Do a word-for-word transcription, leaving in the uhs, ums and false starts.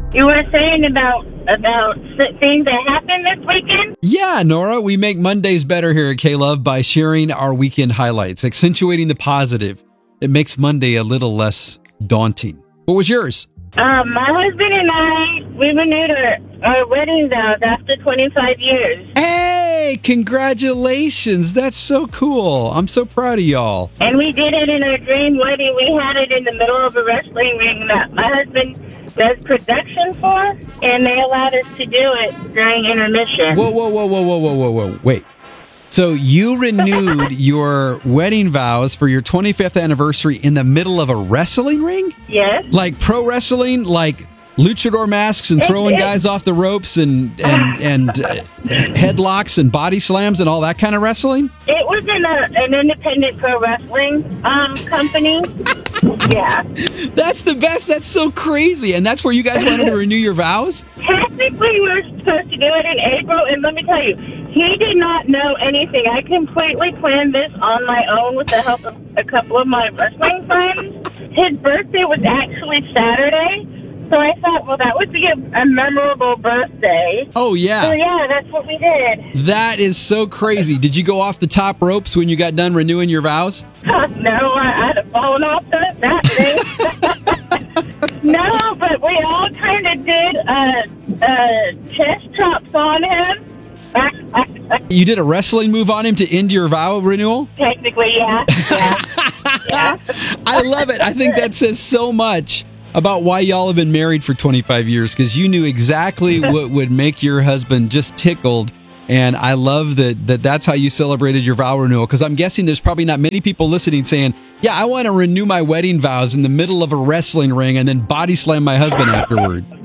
You were saying about about things that happened this weekend? Yeah, Nora, we make Mondays better here at K-Love by sharing our weekend highlights, accentuating the positive. It makes Monday a little less daunting. What was yours? Um, my husband and I, we renewed our, our wedding vows after twenty-five years. Hey, congratulations. That's so cool. I'm so proud of y'all. And we did it in our dream wedding. We had it in the middle of a wrestling ring that my husband does production for, and they allowed us to do it during intermission. Whoa, whoa, whoa, whoa, whoa, whoa, whoa, whoa. Wait. So you renewed your wedding vows for your twenty-fifth anniversary in the middle of a wrestling ring? Yes. Like pro wrestling, like luchador masks and throwing guys off the ropes and and and uh, headlocks and body slams and all that kind of wrestling? It was in a, an independent pro wrestling um, company. Yeah. That's the best. That's so crazy. And that's where you guys wanted to renew your vows? Technically, we were supposed to do it in April, and let me tell you, he did not know anything. I completely planned this on my own with the help of a couple of my wrestling friends. His birthday was actually Saturday, so I thought, well, that would be a, a memorable birthday. Oh, yeah. So, yeah, that's what we did. That is so crazy. Did you go off the top ropes when you got done renewing your vows? Uh, no, I, I'd have fallen off the, that thing. No, but we all kind of did uh, uh, chest chops on him. You did a wrestling move on him to end your vow renewal? Technically, yeah. yeah. yeah. I love it. I think that says so much about why y'all have been married for twenty-five years, because you knew exactly what would make your husband just tickled. And I love that, that that's how you celebrated your vow renewal, because I'm guessing there's probably not many people listening saying, yeah, I want to renew my wedding vows in the middle of a wrestling ring and then body slam my husband afterward.